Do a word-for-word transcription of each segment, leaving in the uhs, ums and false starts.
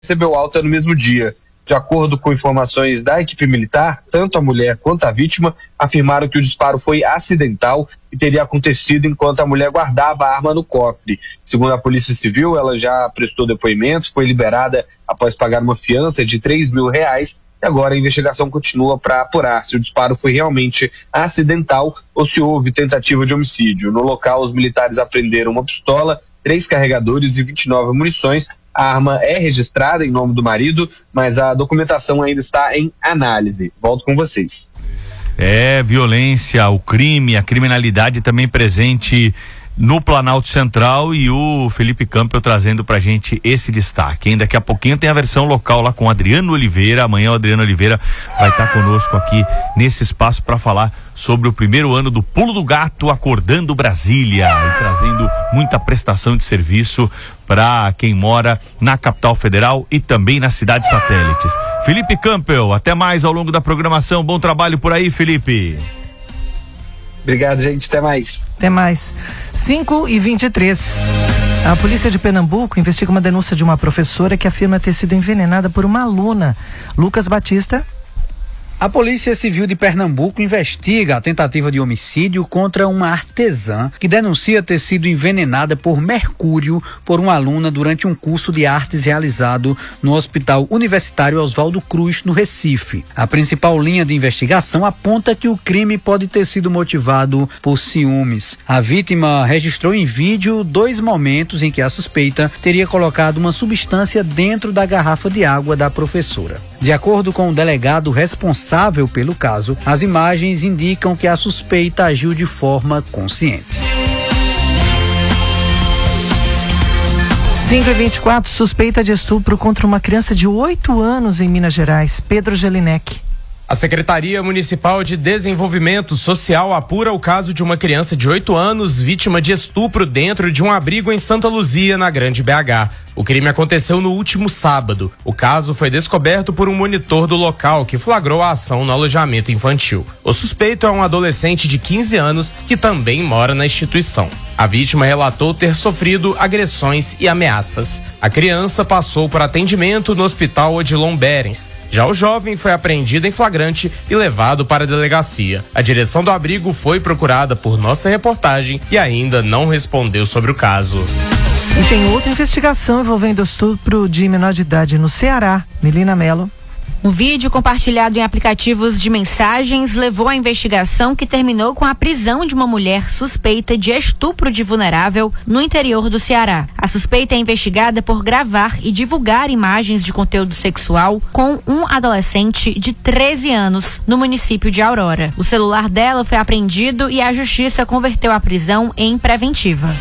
recebeu alta no mesmo dia. De acordo com informações da equipe militar, tanto a mulher quanto a vítima afirmaram que o disparo foi acidental e teria acontecido enquanto a mulher guardava a arma no cofre. Segundo a Polícia Civil, ela já prestou depoimento, foi liberada após pagar uma fiança de três mil reais e agora a investigação continua para apurar se o disparo foi realmente acidental ou se houve tentativa de homicídio. No local, os militares apreenderam uma pistola, três carregadores e vinte e nove munições. A arma é registrada em nome do marido, mas a documentação ainda está em análise. Volto com vocês. É, violência, o crime, a criminalidade também presente no Planalto Central, e o Felipe Campbell trazendo pra gente esse destaque, hein? Daqui a pouquinho tem a versão local lá com o Adriano Oliveira. Amanhã o Adriano Oliveira vai estar conosco aqui nesse espaço para falar sobre o primeiro ano do Pulo do Gato Acordando Brasília, e trazendo muita prestação de serviço para quem mora na capital federal e também nas cidades satélites. Felipe Campbell, até mais ao longo da programação. Bom trabalho por aí, Felipe. Obrigado, gente. Até mais. Até mais. cinco e vinte e três. A polícia de Pernambuco investiga uma denúncia de uma professora que afirma ter sido envenenada por uma aluna. Lucas Batista. A Polícia Civil de Pernambuco investiga a tentativa de homicídio contra uma artesã que denuncia ter sido envenenada por mercúrio por uma aluna durante um curso de artes realizado no Hospital Universitário Oswaldo Cruz, no Recife. A principal linha de investigação aponta que o crime pode ter sido motivado por ciúmes. A vítima registrou em vídeo dois momentos em que a suspeita teria colocado uma substância dentro da garrafa de água da professora. De acordo com o delegado responsável pelo caso, as imagens indicam que a suspeita agiu de forma consciente. cinco e vinte e quatro, suspeita de estupro contra uma criança de oito anos em Minas Gerais. Pedro Gelinek. A Secretaria Municipal de Desenvolvimento Social apura o caso de uma criança de oito anos vítima de estupro dentro de um abrigo em Santa Luzia, na Grande B H. O crime aconteceu no último sábado. O caso foi descoberto por um monitor do local que flagrou a ação no alojamento infantil. O suspeito é um adolescente de quinze anos que também mora na instituição. A vítima relatou ter sofrido agressões e ameaças. A criança passou por atendimento no Hospital Odilon Berens. Já o jovem foi apreendido em flagrante e levado para a delegacia. A direção do abrigo foi procurada por nossa reportagem e ainda não respondeu sobre o caso. E tem outra investigação envolvendo estupro de menor de idade no Ceará. Melina Mello. Um vídeo compartilhado em aplicativos de mensagens levou à investigação que terminou com a prisão de uma mulher suspeita de estupro de vulnerável no interior do Ceará. A suspeita é investigada por gravar e divulgar imagens de conteúdo sexual com um adolescente de treze anos no município de Aurora. O celular dela foi apreendido e a justiça converteu a prisão em preventiva.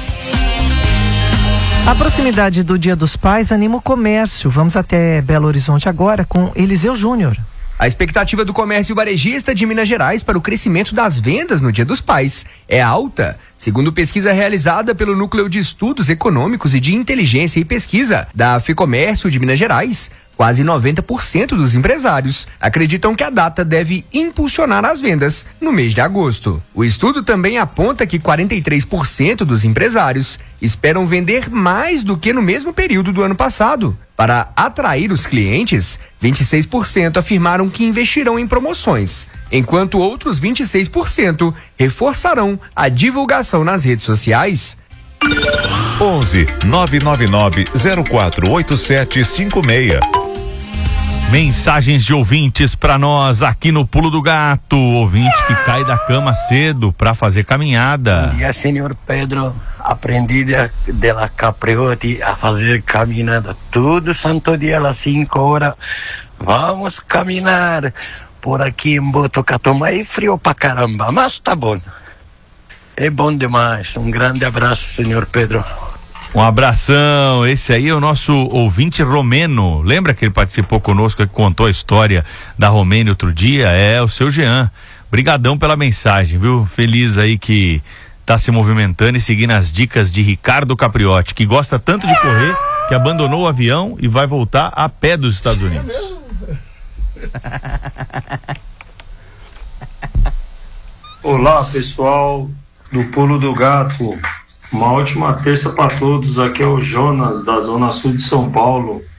A proximidade do Dia dos Pais anima o comércio. Vamos até Belo Horizonte agora com Eliseu Júnior. A expectativa do comércio varejista de Minas Gerais para o crescimento das vendas no Dia dos Pais é alta. Segundo pesquisa realizada pelo Núcleo de Estudos Econômicos e de Inteligência e Pesquisa da Ficomércio de Minas Gerais, quase noventa por cento dos empresários acreditam que a data deve impulsionar as vendas no mês de agosto. O estudo também aponta que quarenta e três por cento dos empresários esperam vender mais do que no mesmo período do ano passado. Para atrair os clientes, vinte e seis por cento afirmaram que investirão em promoções, enquanto outros vinte e seis por cento reforçarão a divulgação nas redes sociais. onze nove nove nove zero quatro oito sete cinco seis. Mensagens de ouvintes para nós aqui no Pulo do Gato. Ouvinte que cai da cama cedo para fazer caminhada. Bom dia, senhor Pedro. Aprendi de, de la Capriotti a fazer caminhada todo santo dia às cinco horas. Vamos caminhar. Por aqui em Botucatu é frio pra caramba, mas tá bom. É bom demais. Um grande abraço, senhor Pedro. Um abração. Esse aí é o nosso ouvinte romeno. Lembra que ele participou conosco, que contou a história da Romênia outro dia? É o seu Jean. Brigadão pela mensagem, viu? Feliz aí que tá se movimentando e seguindo as dicas de Ricardo Capriotti, que gosta tanto de correr que abandonou o avião e vai voltar a pé dos Estados Unidos. Olá, pessoal do Pulo do Gato. Uma ótima terça para todos. Aqui é o Jonas, da Zona Sul de São Paulo.